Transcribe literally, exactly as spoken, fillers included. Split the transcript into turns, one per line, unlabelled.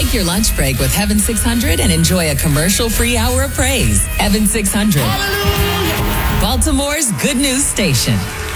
Take your lunch break with Heaven six hundred and enjoy a commercial-free hour of praise. Heaven six hundred. Hallelujah. Baltimore's good news station.